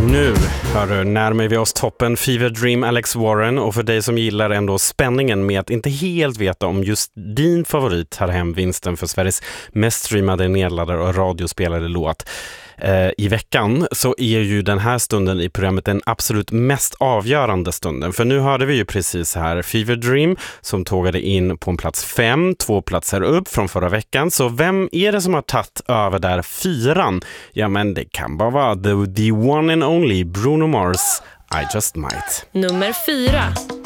Nu närmar vi oss toppen Fever Dream Alex Warren, och för dig som gillar ändå spänningen med att inte helt veta om just din favorit tar hem vinsten för Sveriges mest streamade, nedladdade och radiospelade låt i veckan, så är ju den här stunden i programmet den absolut mest avgörande stunden. För nu hörde vi ju precis här Fever Dream som tågade in på en plats 5, 2 platser upp från förra veckan. Så vem är det som har tagit över där 4? Ja, men det kan bara vara the one and only Bruno Mars, I Just Might. Nummer 4.